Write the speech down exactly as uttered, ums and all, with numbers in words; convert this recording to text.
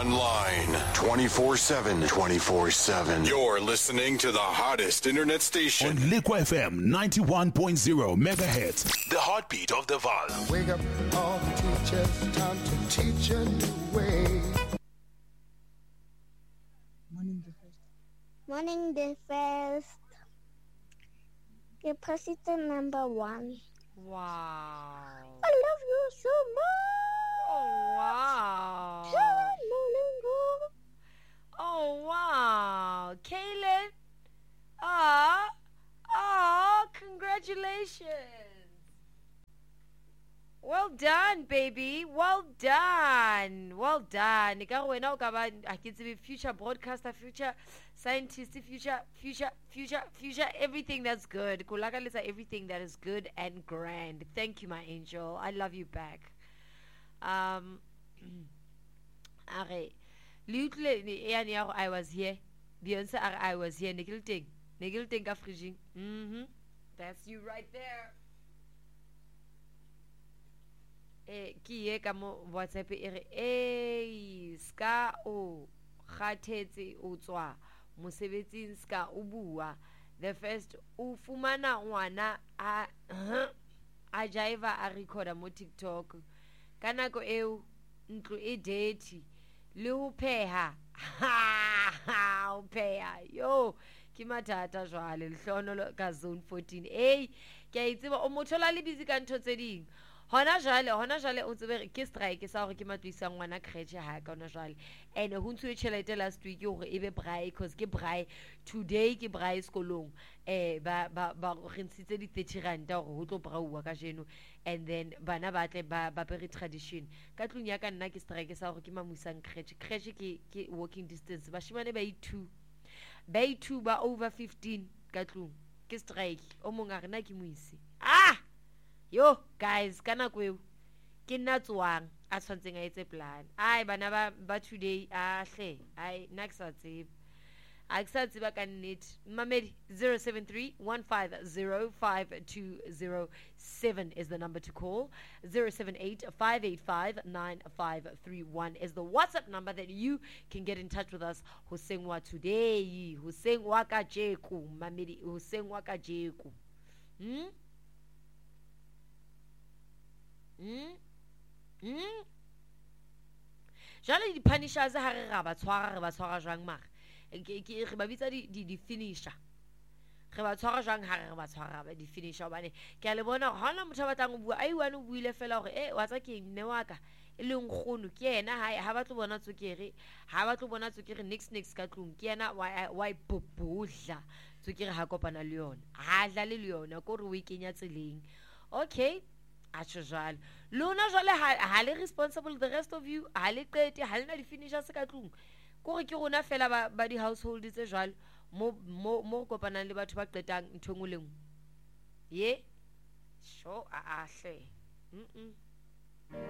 online twenty-four seven. twenty-four seven. You're listening to the hottest internet station on Liquid F M ninety-one point zero megahertz. The heartbeat of the Vaal. Wake up all the teachers, time to teach a new way. Morning the first. Morning the first. You're president number one. Wow. I love you so much. Oh, wow. Oh, wow. Kaylin. Ah. Ah, congratulations. Well done, baby. Well done. Well done. Eka wena o ka ba a ke tsebe future broadcaster, future scientist, future future future future everything that's good. Kulakalisa everything that is good and grand. Thank you, my angel. I love you back. Um Are Lutle ni I was here. Beyonce I was here. Nikil ting. Nikil ting ka fridging. Mhm. That's you right there. Eh ki ye ka mo WhatsApp e re eh ska o khathetse o tswa mosebetsing ska o bua the first o fumana ngwana a a jaiva a recorda mo TikTok kana ko eo ntlo e dirty le ho pheha o pheha yo ke mathata jwale lehlono ka zone fourteen eh ke a itseba o mothola le busy ka ntho tse ding hona jale hona jale o tsebe ke strike sa hore ke matwisa ngwana crèche ha ka hona jale and ho ntse tšhelete last week hore ebe braai because ke braai today ke braai skolong eh ba ba ba re ntshitse di thirty rand hore ho tlo braauwa ka jeno and then bana ba tle ba ba pere tradition ka tlung ya ka nna ke strike sa hore ke mamusang crèche crèche ke ke walking distance ba shimane ba i two ba i two ba over fifteen ka tlung ke strike o mong a rena ke moise ah yo guys kana kweo ke nna tswang a tshwantseng a etse plan ai bana ba ba today a hle ai naksa tsebe a ksa tseba ka nnete mamedi zero seven three one five zero five two zero seven is the number to call. Zero seven eight five eight five nine five three one is the WhatsApp number that you can get in touch with us. Hoseng wa today, hoseng wa ka jeku mamedi, hoseng wa ka jeku. Hmm Mm? Mm? Jale di punishers ha re ra ba tshwara re ba tshwara jwang mara ke re ba bitsa di di finisher re ba tshwara jwang ha re ba tshwara ba di finisher bane ke a le bona hore ha na motho ba tlang o bua ai wane o buile fela hore eh wa tsa ke nne wa ka e leng khono ke yena ha ha ba tlo bona tsokere ha ba tlo bona tsokere next next ka tlung ke yena wa wa ipopodla tsokere ha kopana le yona ha dla le yona ko re o ikenya tseleng okay Achojal. Luna jale ha le responsible the rest of you ha le qete ha lena di finisher se ka tlung. Ko re ke rona fela ba ba di household tse jwalo mo mo mo kopanang le batho ba qetang nthongoleng. Ye. Sho a a hle. Mhm.